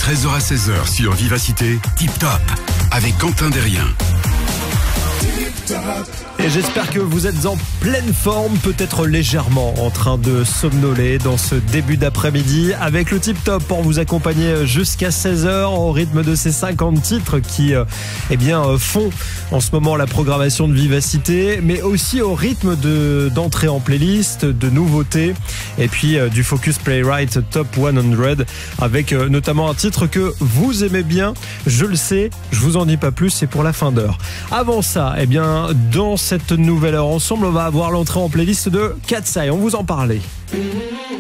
13h à 16h sur Vivacité, Tip Top, avec Quentin Derrien. Et j'espère que vous êtes en pleine forme, peut-être légèrement en train de somnoler dans ce début d'après-midi avec le Tip Top pour vous accompagner jusqu'à 16h au rythme de ces 50 titres qui font en ce moment la programmation de Vivacité, mais aussi au rythme d'entrée en playlist, de nouveautés et puis du Focus Playwright Top 100 avec notamment un titre que vous aimez bien, je le sais, je vous en dis pas plus, c'est pour la fin d'heure. Avant ça, dans cette nouvelle heure ensemble, on va avoir l'entrée en playlist de Katseye. On vous en parlait.